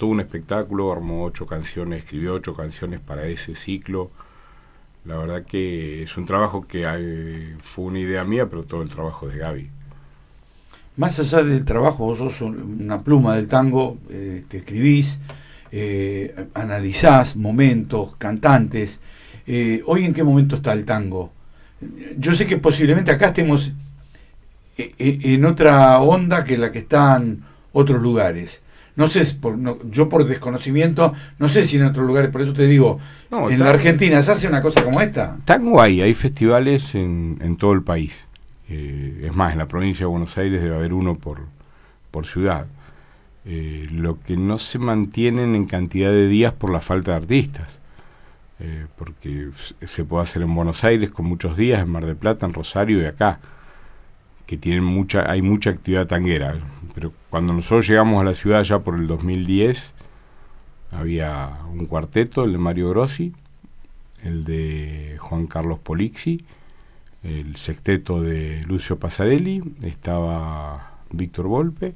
todo un espectáculo, armó 8 canciones, escribió 8 canciones para ese ciclo. La verdad que es un trabajo que fue una idea mía, pero todo el trabajo de Gaby. Más allá del trabajo, vos sos una pluma del tango, te escribís, analizás momentos, cantantes. ¿Hoy en qué momento está el tango? Yo sé que posiblemente acá estemos en otra onda que la que están otros lugares. No sé, yo por desconocimiento, no sé si en otros lugares, por eso te digo, No, en la Argentina se hace una cosa como esta. Tango hay festivales en todo el país. Es más, en la provincia de Buenos Aires debe haber uno por ciudad. Lo que no se mantienen en cantidad de días por la falta de artistas. Porque se puede hacer en Buenos Aires con muchos días, en Mar del Plata, en Rosario y acá, que hay mucha actividad tanguera. Pero cuando nosotros llegamos a la ciudad ya por el 2010, había un cuarteto, el de Mario Grossi, el de Juan Carlos Polixi, el sexteto de Lucio Pasarelli, estaba Víctor Volpe,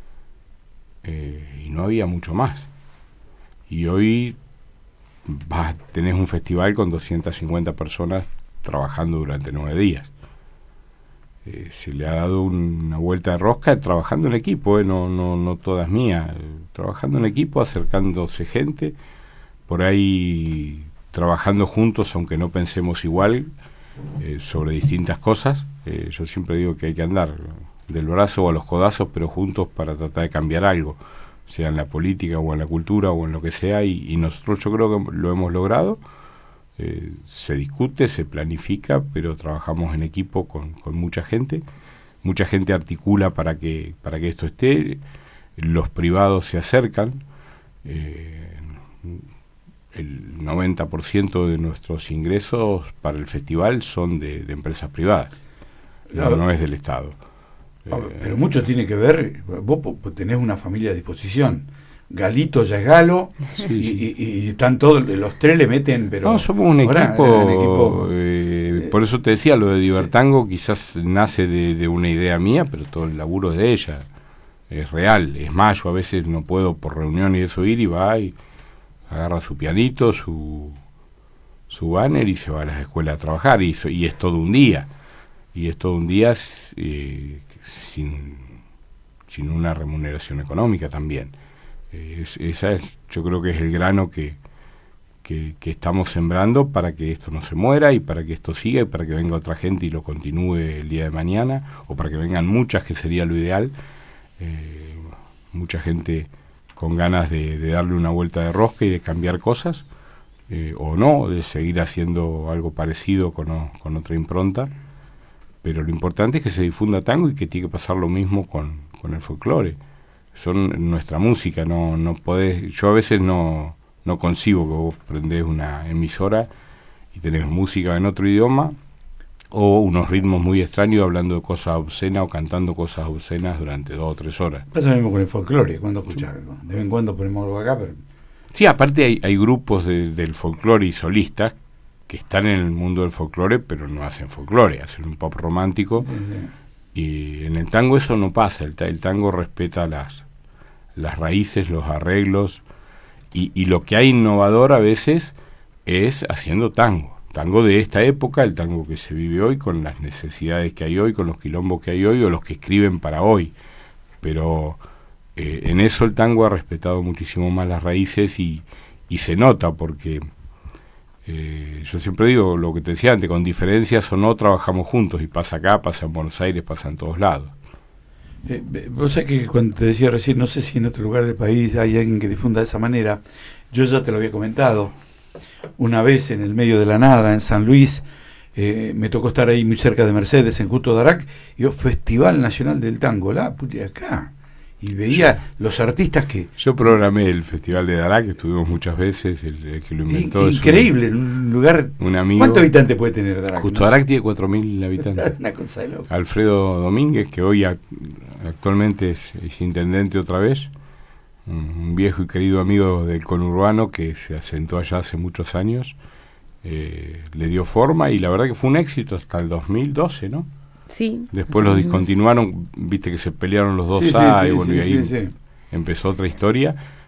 y no había mucho más. Y hoy tenés un festival con 250 personas trabajando durante 9 días. Se le ha dado una vuelta de rosca trabajando en equipo, no todas mías, trabajando en equipo, acercándose gente, por ahí trabajando juntos, aunque no pensemos igual, sobre distintas cosas. Yo siempre digo que hay que andar del brazo o a los codazos, pero juntos para tratar de cambiar algo, sea en la política o en la cultura o en lo que sea, y nosotros yo creo que lo hemos logrado. Se discute, se planifica, pero trabajamos en equipo con mucha gente articula para que esto esté, los privados se acercan, el 90% de nuestros ingresos para el festival son de empresas privadas, no es del Estado. Pero mucho tiene que ver, vos tenés una familia a disposición. Galito ya es Galo, sí. Y están todos, los tres le meten, pero... No, somos un equipo, por eso te decía, lo de Divertango quizás nace de una idea mía, pero todo el laburo es de ella, es real. Es más, yo a veces no puedo por reunión y eso ir, y va y agarra su pianito, su banner y se va a las escuelas a trabajar, y es todo un día, sin una remuneración económica también. Yo creo que es el grano que estamos sembrando para que esto no se muera y para que esto siga y para que venga otra gente y lo continúe el día de mañana, o para que vengan muchas, que sería lo ideal, mucha gente con ganas de darle una vuelta de rosca y de cambiar cosas, o no, de seguir haciendo algo parecido con otra impronta, pero lo importante es que se difunda tango y que tiene que pasar lo mismo con el folclore. Son nuestra música, no podés, yo a veces no concibo que vos prendés una emisora y tenés música en otro idioma o unos ritmos muy extraños hablando de cosas obscenas o cantando cosas obscenas durante 2 o 3 horas. Pasa lo mismo con el folclore, cuando escuchás algo. De vez en cuando ponemos algo acá, pero... Sí, aparte hay grupos del folclore y solistas que están en el mundo del folclore, pero no hacen folclore, hacen un pop romántico. Sí. Y en el tango eso no pasa, el tango respeta las raíces, los arreglos, y lo que hay innovador a veces es haciendo tango de esta época, el tango que se vive hoy, con las necesidades que hay hoy, con los quilombos que hay hoy, o los que escriben para hoy. Pero en eso el tango ha respetado muchísimo más las raíces y se nota, porque yo siempre digo lo que te decía antes, con diferencias o no trabajamos juntos, y pasa acá, pasa en Buenos Aires, pasa en todos lados. Vos sabés que cuando te decía recién, no sé si en otro lugar del país hay alguien que difunda de esa manera. Yo ya te lo había comentado. Una vez en el medio de la nada, en San Luis, me tocó estar ahí muy cerca de Mercedes, en Justo Darac, y Festival Nacional del Tango, acá. Y veía los artistas que... Yo programé el Festival de Darac, estuvimos muchas veces, el que lo inventó... Increíble, en un lugar... Un amigo. ¿Cuántos habitantes puede tener Darac? Justo Darac tiene 4.000 habitantes. Una cosa de loco. Alfredo Domínguez, que hoy actualmente es intendente otra vez, un viejo y querido amigo del conurbano que se asentó allá hace muchos años, le dio forma, y la verdad que fue un éxito hasta el 2012, ¿no? Sí. Después los discontinuaron, viste que se pelearon los dos, y ahí empezó otra historia,